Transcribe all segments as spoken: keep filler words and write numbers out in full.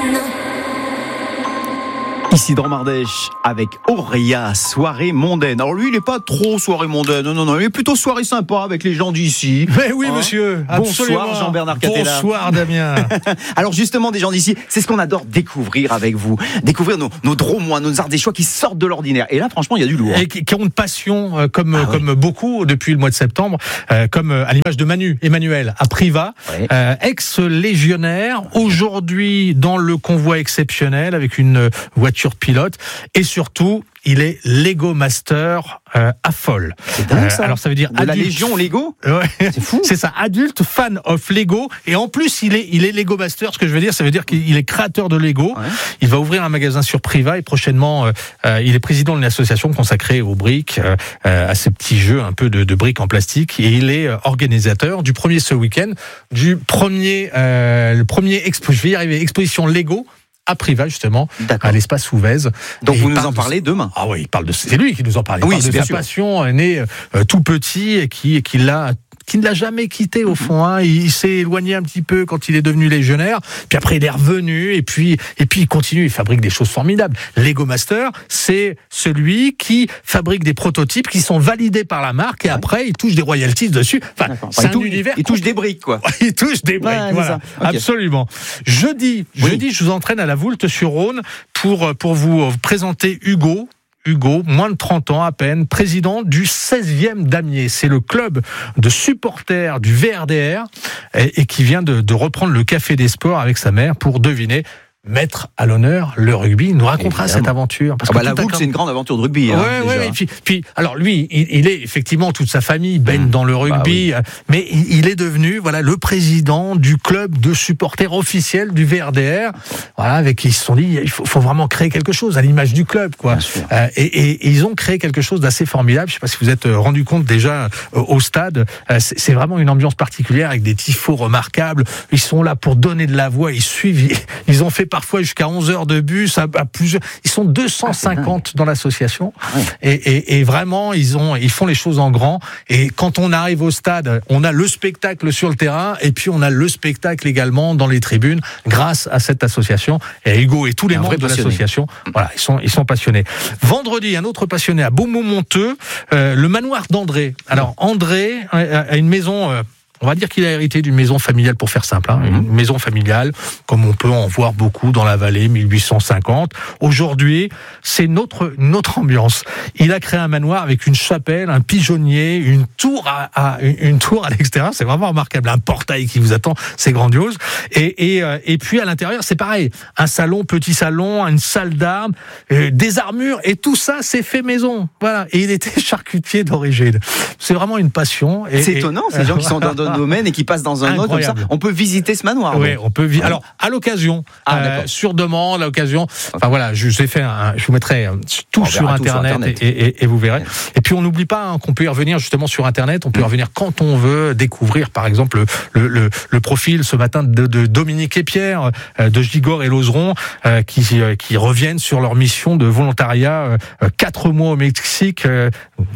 Ici dans Mardèche avec Auréa, soirée mondaine. Alors lui, il n'est pas trop soirée mondaine, non, non, non, il est plutôt soirée sympa avec les gens d'ici. Mais oui, hein, monsieur, absolument. Bonsoir Jean-Bernard Catella. Bonsoir Damien. Alors justement, des gens d'ici, c'est ce qu'on adore découvrir avec vous. Découvrir nos, nos Drômois, nos Ardéchois qui sortent de l'ordinaire. Et là, franchement, il y a du lourd. Et qui, qui ont une passion, euh, comme, ah, comme oui. beaucoup depuis le mois de septembre, euh, comme euh, à l'image de Manu, Emmanuel, à Privas, oui. euh, ex-légionnaire, aujourd'hui dans le convoi exceptionnel avec une voiture pilote. Et surtout, il est Lego Master euh, à folle. C'est dingue, ça. Euh, alors ça veut dire de adulte. La Légion Lego. Ouais. C'est fou. C'est ça, adulte fan of Lego. Et en plus, il est, il est Lego Master. Ce que je veux dire, ça veut dire qu'il est créateur de Lego. Ouais. Il va ouvrir un magasin sur Privas et prochainement, euh, il est président d'une association consacrée aux briques, euh, à ces petits jeux un peu de, de briques en plastique. Et il est organisateur du premier ce week-end, du premier, euh, le premier expo, je vais y arriver, exposition Lego à Privas, justement, D'accord. à l'espace Ouvez. Donc et vous nous en parlez de... demain. Ah oui, il parle de... c'est lui qui nous en parle. Il oui, parle de bien sa sûr. passion, né euh, tout petit et qui, et qui l'a... qui ne l'a jamais quitté au fond. Hein. Il s'est éloigné un petit peu quand il est devenu légionnaire. Puis après, il est revenu et puis et puis il continue. Il fabrique des choses formidables. Lego Master, c'est celui qui fabrique des prototypes qui sont validés par la marque et ouais. après il touche des royalties dessus. Enfin, enfin c'est un touche, univers. Il touche des briques, quoi. Il touche des briques. Ouais, voilà, okay. Absolument. Jeudi, oui. jeudi, je vous entraîne à la Voulte-sur-Rhône pour pour vous présenter Hugo. Hugo, moins de trente ans à peine, président du seizième damier. C'est le club de supporters du V R D R et, et qui vient de, de reprendre le Café des Sports avec sa mère pour deviner, mettre à l'honneur le rugby. Il nous racontera Évidemment. cette aventure. Parce ah que bah la Voulte, c'est une grande aventure de rugby. Ouais, hein, ouais, ouais. Puis, puis, alors lui, il, il est effectivement toute sa famille baigne mmh. dans le rugby, bah oui. mais il, il est devenu, voilà, le président du club de supporters officiel du V R D R. Voilà, avec qui ils se sont dit, il faut, faut vraiment créer quelque chose à l'image du club, quoi. Euh, et, et, et ils ont créé quelque chose d'assez formidable. Je sais pas si vous êtes rendu compte déjà euh, au stade. Euh, c'est, c'est vraiment une ambiance particulière avec des tifos remarquables. Ils sont là pour donner de la voix. Ils suivent. Ils, ils ont fait parfois jusqu'à onze heures de bus, à, à plusieurs. Ils sont deux cent cinquante ah, dans l'association. Ouais. Et, et, et vraiment, ils ont, ils font les choses en grand. Et quand on arrive au stade, on a le spectacle sur le terrain et puis on a le spectacle également dans les tribunes grâce à cette association. Et Hugo et tous les membres de l'association, voilà, ils sont, ils sont passionnés. Vendredi, un autre passionné à Beaumont-Monteux, euh, le manoir d'André. Alors, André a une maison, euh, on va dire qu'il a hérité d'une maison familiale, pour faire simple, hein, mmh. une maison familiale, comme on peut en voir beaucoup dans la vallée, mille huit cent cinquante. Aujourd'hui, c'est notre, notre ambiance. Il a créé un manoir avec une chapelle, un pigeonnier, une tour à, à une tour à l'extérieur. C'est vraiment remarquable. Un portail qui vous attend, c'est grandiose. Et, et, et puis à l'intérieur, c'est pareil. Un salon, petit salon, une salle d'armes, euh, des armures, et tout ça, c'est fait maison. Voilà. Et il était charcutier d'origine. C'est vraiment une passion. Et, c'est et, étonnant, ces gens qui sont dans un domaine et qui passent dans un Incroyable. autre comme ça. On peut visiter ce manoir. Oui, on peut vi- Alors, à l'occasion, ah, euh, sur demande, à l'occasion. Enfin voilà, je vous ai fait un, je vous mettrai tout, sur Internet, tout sur Internet et, et, et vous verrez. Et puis on n'oublie pas hein, qu'on peut y revenir justement sur Internet. On peut y revenir quand on veut découvrir, par exemple, le, le, le profil ce matin de, de Dominique et Pierre, euh, de Gigor et Lauzeron, euh, qui, euh, qui reviennent sur leur mission de volontariat. Euh, quatre mois au Mexique, euh,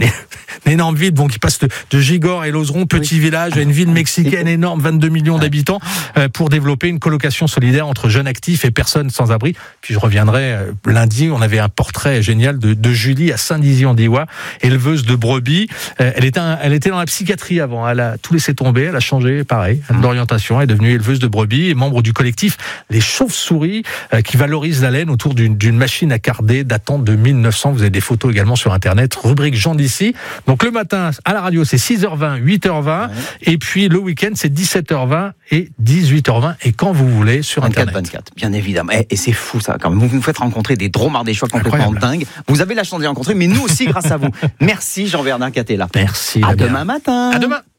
une énorme ville, bon, qui passe de, de Gigor et Lauzeron, petit oui. village, à une ville mexicaine énorme, vingt-deux millions d'habitants, euh, pour développer une colocation solidaire entre jeunes actifs et personnes sans abri. Puis je reviendrai euh, lundi, on avait un portrait génial de, de Julie à Saint-Dizier-en-Diois, éleveuse de brebis. Euh, elle, était un, elle était dans la psychiatrie avant, elle a tout laissé tomber, elle a changé, pareil, mmh. d'orientation, elle est devenue éleveuse de brebis et membre du collectif Les Chauves-souris, euh, qui valorise la laine autour d'une, d'une machine à carder datant de mille neuf cents. Vous avez des photos également sur Internet, rubrique Jean d'ici. Donc le matin, à la radio, c'est six heures vingt, huit heures vingt, ouais. et puis le week-end, c'est dix-sept heures vingt et dix-huit heures vingt, et quand vous voulez sur Internet. vingt-quatre vingt-quatre, bien évidemment. Et, et c'est fou ça, quand même. Vous nous faites rencontrer des Drômardechois complètement Incroyable. dingues. Vous avez la chance de les rencontrer, mais nous aussi grâce à vous. Merci Jean-Bernard Catella. Merci. À demain matin. À demain.